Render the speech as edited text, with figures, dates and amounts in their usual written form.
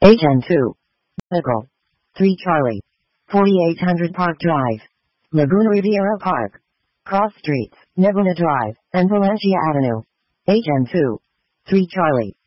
HN2. Nickel. 3 Charlie. 4800 Park Drive. Laguna Riviera Park. Cross Streets, Nebuna Drive, and Valencia Avenue. HN2. 3 Charlie.